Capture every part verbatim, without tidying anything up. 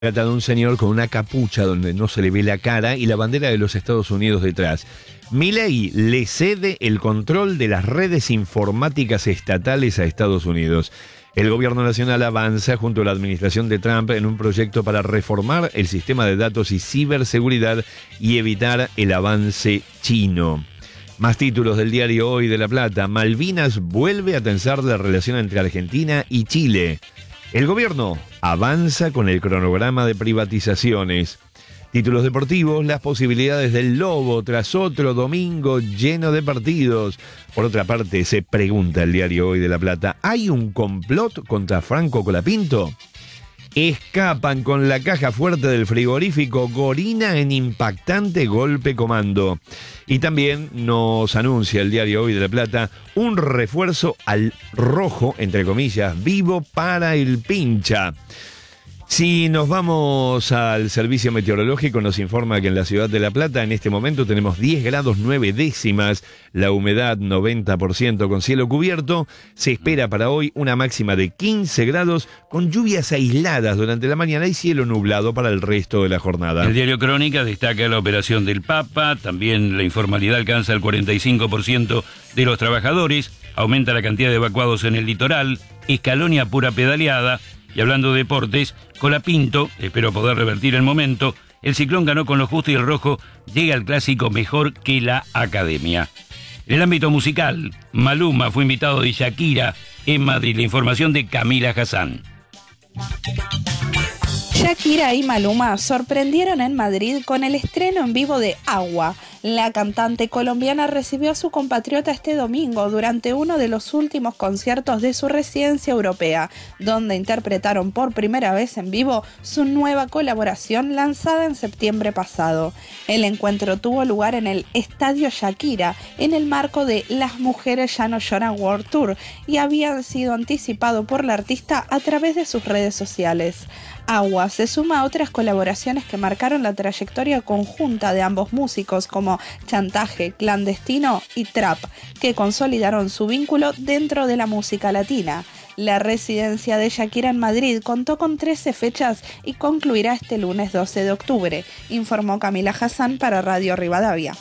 Trata de un señor con una capucha donde no se le ve la cara y la bandera de los Estados Unidos detrás. Milei le cede el control de las redes informáticas estatales a Estados Unidos. El gobierno nacional avanza junto a la administración de Trump en un proyecto para reformar el sistema de datos y ciberseguridad y evitar el avance chino. Más títulos del diario Hoy de La Plata. Malvinas vuelve a tensar la relación entre Argentina y Chile. El gobierno avanza con el cronograma de privatizaciones. Títulos deportivos, las posibilidades del Lobo tras otro domingo lleno de partidos. Por otra parte, se pregunta el diario Hoy de La Plata, ¿hay un complot contra Franco Colapinto? Escapan con la caja fuerte del frigorífico Gorina en impactante golpe comando. Y también nos anuncia el diario Hoy de La Plata un refuerzo al rojo, entre comillas, vivo para el Pincha. Si nos vamos al servicio meteorológico, nos informa que en la ciudad de La Plata en este momento tenemos diez grados nueve décimas, la humedad noventa por ciento con cielo cubierto. Se espera para hoy una máxima de quince grados con lluvias aisladas durante la mañana y cielo nublado para el resto de la jornada. El diario Crónica destaca la operación del Papa, también la informalidad alcanza el cuarenta y cinco por ciento de los trabajadores, aumenta la cantidad de evacuados en el litoral, Escalonia pura pedaleada. Y hablando de deportes, Colapinto, espero poder revertir el momento, el Ciclón ganó con lo justo y el rojo llega al clásico mejor que la Academia. En el ámbito musical, Maluma fue invitado de Shakira en Madrid. La información de Camila Hassan. Shakira y Maluma sorprendieron en Madrid con el estreno en vivo de Agua. La cantante colombiana recibió a su compatriota este domingo durante uno de los últimos conciertos de su residencia europea, donde interpretaron por primera vez en vivo su nueva colaboración lanzada en septiembre pasado. El encuentro tuvo lugar en el Estadio Shakira, en el marco de Las Mujeres Ya No Lloran World Tour, y había sido anticipado por la artista a través de sus redes sociales. Agua se suma a otras colaboraciones que marcaron la trayectoria conjunta de ambos músicos como Chantaje, Clandestino y Trap, que consolidaron su vínculo dentro de la música latina. La residencia de Shakira en Madrid contó con trece fechas y concluirá este lunes doce de octubre, informó Camila Hassan para Radio Rivadavia.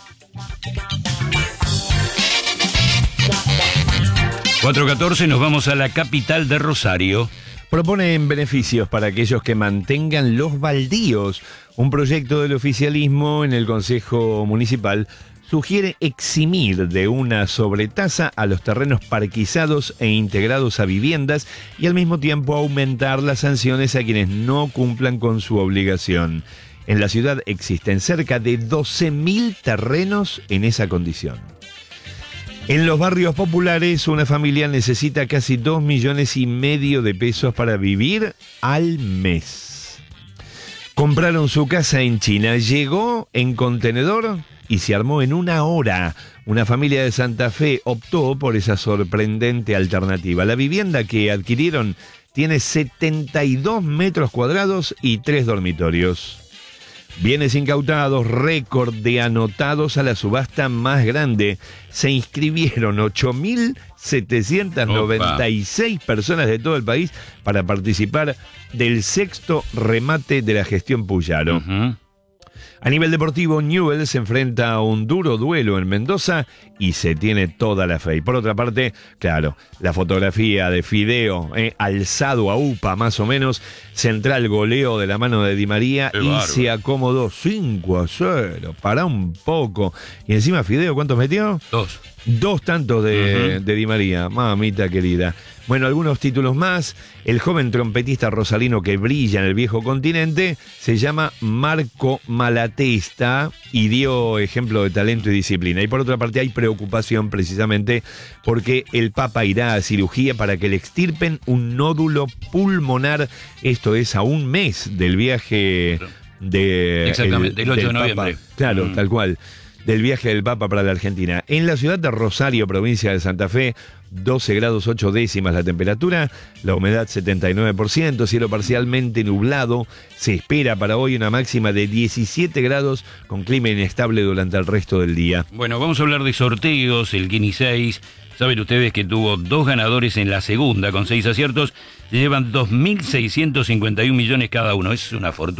cuatro catorce nos vamos a la capital de Rosario. Proponen beneficios para aquellos que mantengan los baldíos. Un proyecto del oficialismo en el Consejo Municipal sugiere eximir de una sobretasa a los terrenos parquizados e integrados a viviendas y al mismo tiempo aumentar las sanciones a quienes no cumplan con su obligación. En la ciudad existen cerca de doce mil terrenos en esa condición. En los barrios populares, una familia necesita casi dos millones y medio de pesos para vivir al mes. Compraron su casa en China, llegó en contenedor y se armó en una hora. Una familia de Santa Fe optó por esa sorprendente alternativa. La vivienda que adquirieron tiene setenta y dos metros cuadrados y tres dormitorios. Bienes incautados, récord de anotados a la subasta más grande. Se inscribieron ocho mil setecientas noventa y seis personas de todo el país para participar del sexto remate de la gestión Puyaro. Uh-huh. A nivel deportivo, Newell's se enfrenta a un duro duelo en Mendoza y se tiene toda la fe. Y por otra parte, claro, la fotografía de Fideo, eh, alzado a upa más o menos, central goleo de la mano de Di María. Qué y bárbaro. Se acomodó cinco a cero, para un poco. Y encima Fideo, ¿cuántos metió? Dos. Dos tantos de, uh-huh. de Di María, mamita querida. Bueno, algunos títulos más. El joven trompetista rosalino que brilla en el viejo continente se llama Marco Malatesta y dio ejemplo de talento y disciplina. Y por otra parte hay preocupación precisamente porque el Papa irá a cirugía para que le extirpen un nódulo pulmonar. Esto es a un mes del viaje de, Exactamente, el, el ocho de Papa. noviembre. Claro, mm. tal cual. del viaje del Papa para la Argentina. En la ciudad de Rosario, provincia de Santa Fe, doce grados ocho décimas la temperatura, la humedad setenta y nueve por ciento, cielo parcialmente nublado. Se espera para hoy una máxima de diecisiete grados con clima inestable durante el resto del día. Bueno, vamos a hablar de sorteos, el Guinea seis. Saben ustedes que tuvo dos ganadores en la segunda con seis aciertos. Llevan dos mil seiscientos cincuenta y un millones cada uno. Es una fortuna.